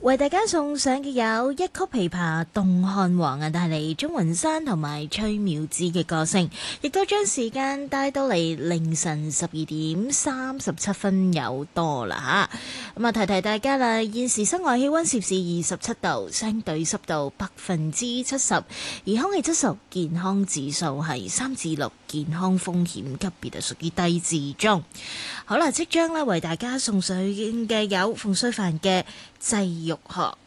為大家送上嘅有一曲琵琶動漢王啊，帶嚟鍾雲山同埋崔妙芝嘅歌聲，亦都將時間帶到嚟凌晨12:37有多啦吓。咁啊，提提大家啦，現時室外氣溫攝氏27度，相對濕度70%，而空氣質素健康指數係3至6，健康風險級別屬於低至中。好啦，即將咧為大家送上嘅有馮淬帆嘅《際玉河》。